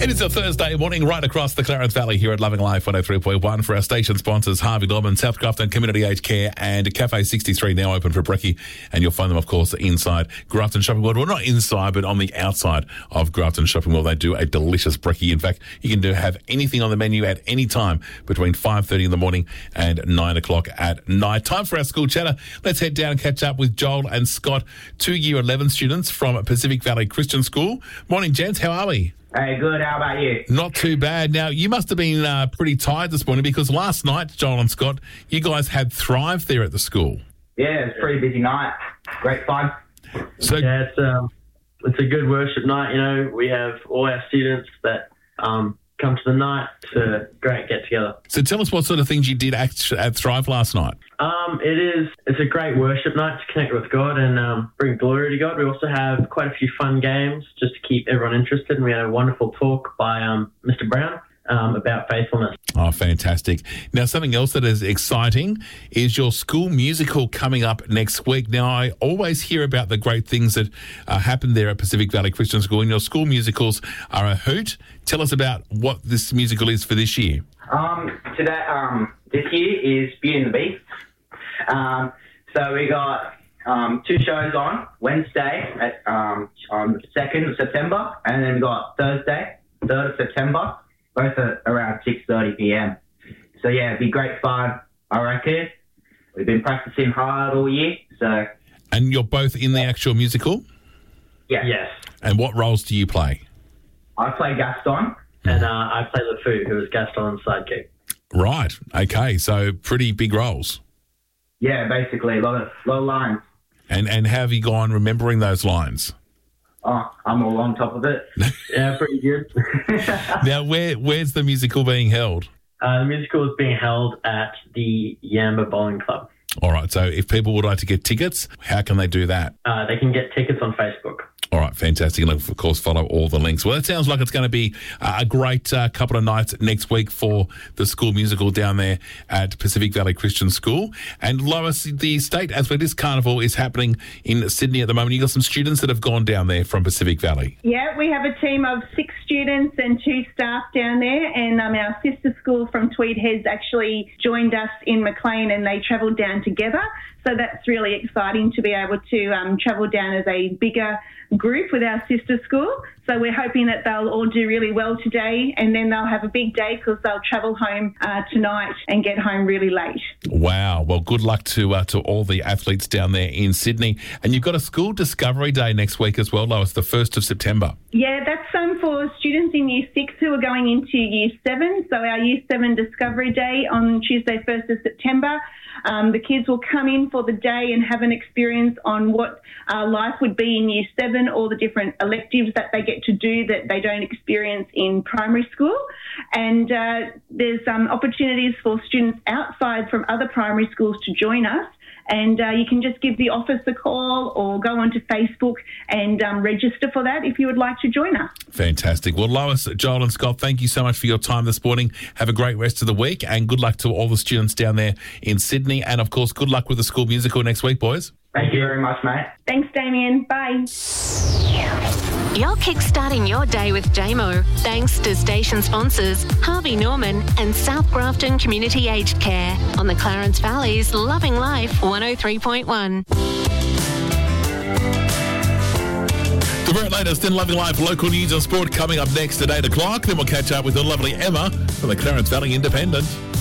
It is a Thursday morning right across the Clarence Valley here at Loving Life 103.1 for our station sponsors Harvey Norman, South Grafton Community Aged Care and Cafe 63 now open for brekkie, and you'll find them of course inside Grafton Shopping Mall. Well, not inside but on the outside of Grafton Shopping Mall. They do a delicious brekkie. In fact, you can have anything on the menu at any time between 5:30 in the morning and 9 o'clock at night. Time for our school chatter. Let's head down and catch up with Joel and Scott, 2 Year 11 students from Pacific Valley Christian School. Morning, gents. How are we? Hey, good. How about you? Not too bad. Now, you must have been pretty tired this morning because last night, Joel and Scott, you guys had Thrive there at the school. Yeah, it's a pretty busy night. Great fun. So, Yeah, it's a good worship night. You know, we have all our students that come to the night to great get together. so tell us what sort of things you did at Thrive last night. It's a great worship night to connect with God and bring glory to God. We also have quite a few fun games just to keep everyone interested, and we had a wonderful talk by Mr. Brown about faithfulness. Oh, fantastic. Now, something else that is exciting is your school musical coming up next week. Now, I always hear about the great things that happen there at Pacific Valley Christian School, and your school musicals are a hoot. Tell us about what this musical is for this year. This year is Beauty and the Beast. So we got 2 shows on Wednesday on the 2nd of September, and then we got Thursday, 3rd of September, both at around 6:30 p.m. So yeah, it'd be great fun, I reckon. We've been practicing hard all year, so... And you're both in the actual musical? Yeah. Yes. And what roles do you play? I play Gaston. And I play LeFou, who is Gaston's sidekick. Right. Okay. So pretty big roles. Yeah, basically, a lot of lines. And how have you gone remembering those lines? Oh, I'm all on top of it. Yeah, pretty good. Now, where's the musical being held? The musical is being held at the Yamba Bowling Club. All right. So if people would like to get tickets, how can they do that? They can get tickets on Facebook. All right, fantastic. And, of course, follow all the links. Well, that sounds like it's going to be a great couple of nights next week for the school musical down there at Pacific Valley Christian School. And, Lois, the State Athletics Carnival is happening in Sydney at the moment. You've got some students that have gone down there from Pacific Valley. Yeah, we have a team of 6 students and 2 staff down there, and our sister school from Tweed Heads actually joined us in Maclean, and they travelled down together. So that's really exciting to be able to travel down as a bigger group with our sister school. So we're hoping that they'll all do really well today, and then they'll have a big day because they'll travel home tonight and get home really late. Wow. Well, good luck to all the athletes down there in Sydney. And you've got a school discovery day next week as well, Lois, the 1st of September. Yeah, that's for students in Year 6 who are going into Year 7. So our Year 7 Discovery Day on Tuesday, 1st of September. The kids will come in for the day and have an experience on what life would be in Year 7, all the different electives that they get to do that they don't experience in primary school. And there's opportunities for students outside from other primary schools to join us. And you can just give the office a call or go onto Facebook and register for that if you would like to join us. Fantastic. Well, Lois, Joel and Scott, thank you so much for your time this morning. Have a great rest of the week and good luck to all the students down there in Sydney. And, of course, good luck with the school musical next week, boys. Thank you very much, mate. Thanks, Damien. Bye. You're kickstarting your day with JMO, thanks to station sponsors Harvey Norman and South Grafton Community Aged Care on the Clarence Valley's Loving Life 103.1. The very latest in Loving Life local news and sport coming up next at 8 o'clock. Then we'll catch up with the lovely Emma from the Clarence Valley Independent.